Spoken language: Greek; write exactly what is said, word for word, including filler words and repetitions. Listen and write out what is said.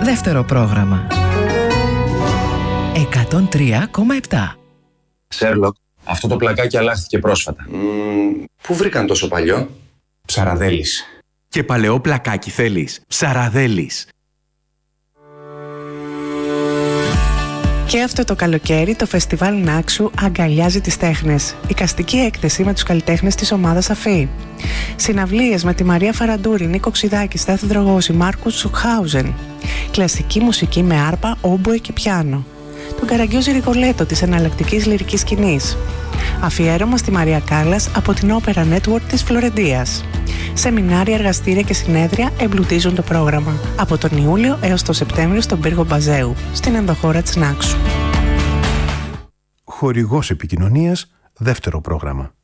δεύτερο πρόγραμμα. εκατόν τρία κόμμα επτά. Σέρλοκ, αυτό το πλακάκι αλλάχθηκε πρόσφατα. Mm, πού βρήκαν τόσο παλιό? Ψαραδέλης. Και παλαιό πλακάκι θέλεις? Ψαραδέλης. Και αυτό το καλοκαίρι το φεστιβάλ Νάξου αγκαλιάζει τις τέχνες. Εικαστική έκθεση με τους καλλιτέχνες της ομάδας Αφή. Συναυλίες με τη Μαρία Φαραντούρη, Νίκο Ξιδάκη, Στάθη Δρογώση, Μάρκους Σουχάουζεν. Κλασική μουσική με άρπα, όμπουε και πιάνο. Τον Καραγκιόζη Ρικολέτο της εναλλακτικής λυρικής σκηνής. Αφιέρωμα στη Μαρία Κάλλας από την Opera Network της Φλωρεντίας. Σεμινάρια, εργαστήρια και συνέδρια εμπλουτίζουν το πρόγραμμα από τον Ιούλιο έως τον Σεπτέμβριο στον πύργο Μπαζέου, στην ενδοχώρα της Νάξου. Χορηγός επικοινωνίας, δεύτερο πρόγραμμα.